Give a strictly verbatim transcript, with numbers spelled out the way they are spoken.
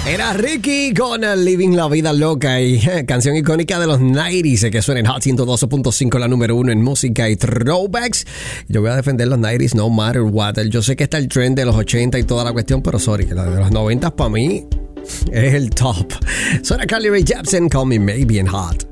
Era Ricky con Living la Vida Loca y eh, canción icónica de los noventa que suena en Hot ciento doce punto cinco, la número uno en música y throwbacks. Yo voy a defender los noventa no matter what. Yo sé que está el trend de los ochenta y toda la cuestión, pero sorry, que la de los noventa para mí es el top. Suena Carly Rae Jepsen, Call Me Maybe en Hot.